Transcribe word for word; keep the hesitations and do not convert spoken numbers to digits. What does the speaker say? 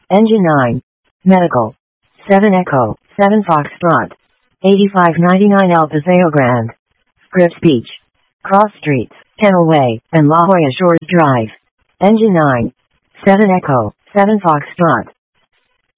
Engine nine. Medical. seven Echo, seven Foxtrot. eighty-five ninety-nine El Paseo Grande. Scripps Beach. Cross Streets, Kennel Way, and La Jolla Shores Drive. Engine nine. seven Echo, seven Foxtrot.